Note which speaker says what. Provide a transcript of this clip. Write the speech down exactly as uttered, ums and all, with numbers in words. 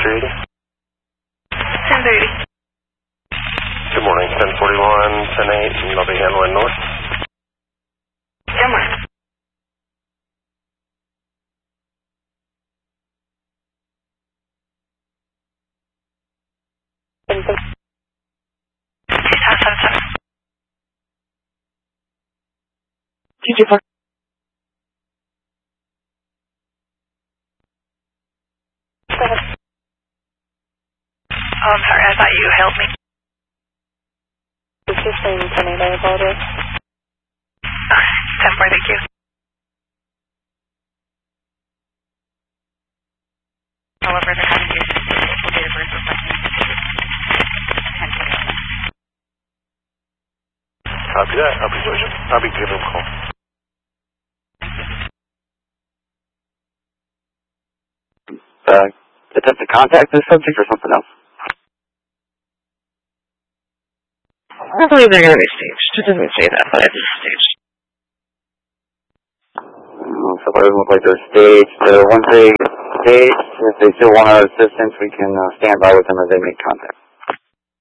Speaker 1: three eighty?
Speaker 2: ten thirty.
Speaker 1: Good morning, ten forty-one, ten eight, and I'll be handling north.
Speaker 2: Good morning. seven seven seven.
Speaker 3: T J four.
Speaker 2: Seven. Oh, I'm sorry. I thought you helped me.
Speaker 4: It's just saying ten eight, I apologize.
Speaker 2: Okay. ten four, thank you.
Speaker 5: However, they're having to use the actual date of birth reflecting ten twenty-one.
Speaker 1: Copy that. I'll be, I'll be giving a call.
Speaker 3: Uh, attempt to contact this subject or something else?
Speaker 6: I believe they're going to be staged. It doesn't say that, but it's staged.
Speaker 3: Uh, so it doesn't look like they're staged. So once they stage, if they still want our assistance, we can uh, stand by with them as they make contact.